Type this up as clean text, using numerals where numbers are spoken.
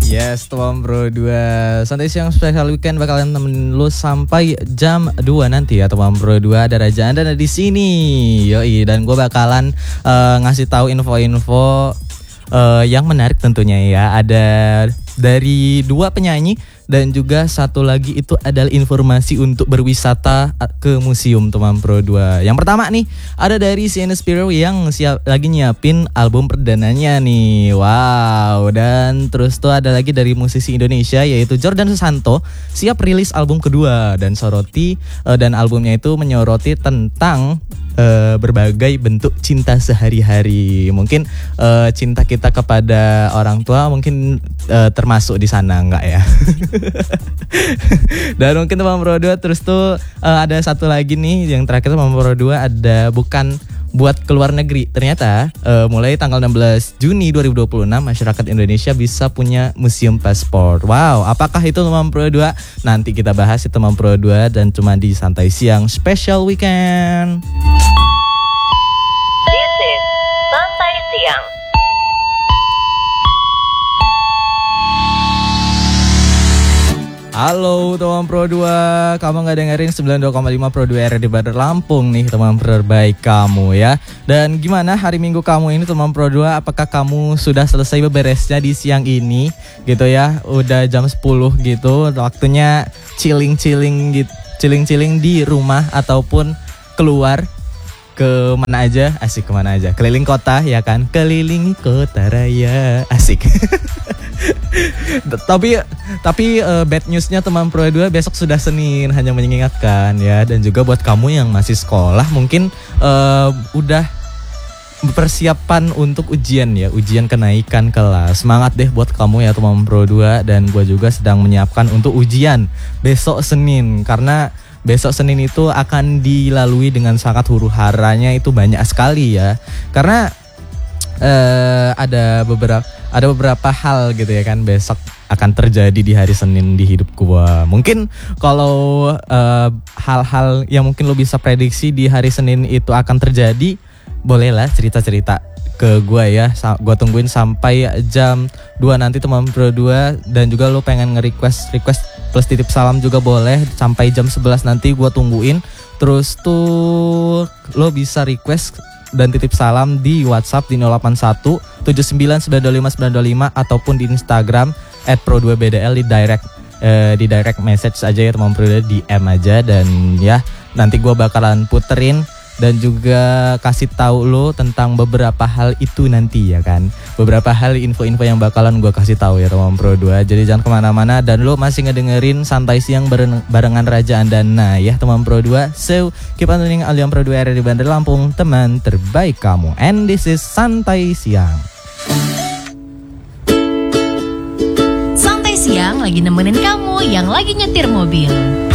Yes, teman bro 2 Santai Siang Special Weekend bakalan temenin lu sampai jam 2 nanti ya teman bro 2. Ada Raja Anda di sini. Yoi, dan gue bakalan ngasih tahu info-info yang menarik tentunya ya. Ada dari 2 penyanyi dan juga satu lagi itu adalah informasi untuk berwisata ke museum teman pro 2. Yang pertama nih ada dari Sienna Spiro yang lagi nyiapin album perdananya nih. Wow. Dan terus tuh ada lagi dari musisi Indonesia yaitu Jordan Susanto siap rilis album kedua dan albumnya itu menyoroti tentang berbagai bentuk cinta sehari-hari. Mungkin cinta kita kepada orang tua mungkin termasuk di sana enggak ya? Dan mungkin teman Pro 2 terus tuh ada satu lagi nih yang terakhir teman Pro 2 ada bukan buat keluar negeri. Ternyata mulai tanggal 16 Juni 2026 masyarakat Indonesia bisa punya museum paspor. Wow, apakah itu teman Pro 2? Nanti kita bahas itu teman Pro 2 dan cuma di Santai Siang Special Weekend. This is Santai Siang. Halo teman Pro 2, kamu gak dengerin 92,5 Pro 2 RRD Bandar Lampung nih teman terbaik kamu ya. Dan gimana hari Minggu kamu ini teman Pro 2, apakah kamu sudah selesai beberesnya di siang ini gitu ya. Udah jam 10 gitu, waktunya chilling di rumah ataupun keluar ke mana aja, asik kemana aja, keliling kota ya kan, keliling kota raya, asik. Tapi bad newsnya teman Pro 2 besok sudah Senin, hanya mengingatkan ya. Dan juga buat kamu yang masih sekolah mungkin udah persiapan untuk ujian ya, ujian kenaikan kelas. Semangat deh buat kamu ya teman Pro 2. Dan gue juga sedang menyiapkan untuk ujian besok Senin, karena besok Senin itu akan dilalui dengan sangat huru-haranya itu banyak sekali ya. Karena ada beberapa hal gitu ya kan besok akan terjadi di hari Senin di hidup gua. Mungkin kalau hal-hal yang mungkin lo bisa prediksi di hari Senin itu akan terjadi, bolehlah cerita-cerita ke gua ya. Gua tungguin sampai jam 2 nanti teman Pro 2. Dan juga lo pengen nge-request plus titip salam juga boleh sampai jam 11 nanti gua tungguin. Terus tuh lo bisa request dan titip salam di WhatsApp di 081 79925 ataupun di Instagram @pro2bdl di direct message aja ya teman Pro 2, DM aja. Dan ya nanti gue bakalan puterin dan juga kasih tahu lo tentang beberapa hal itu nanti ya kan. Beberapa hal info-info yang bakalan gue kasih tahu ya teman Pro 2. Jadi jangan kemana-mana dan lo masih ngedengerin Santai Siang barengan Raja Andana ya teman Pro 2. So keep on tuning Aliam Pro 2 RRD Bandar Lampung, teman terbaik kamu. And this is Santai Siang. Santai Siang lagi nemenin kamu yang lagi nyetir mobil.